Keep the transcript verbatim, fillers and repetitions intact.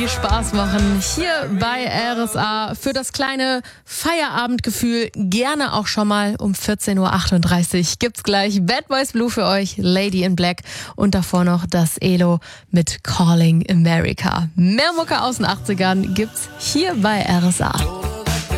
viel Spaß machen hier bei R S A. Für das kleine Feierabendgefühl gerne auch schon mal um vierzehn Uhr achtunddreißig gibt's gleich Bad Boys Blue für euch, Lady in Black und davor noch das Elo mit Calling America. Mehr Mucke aus den achtzigern gibt's hier bei R S A.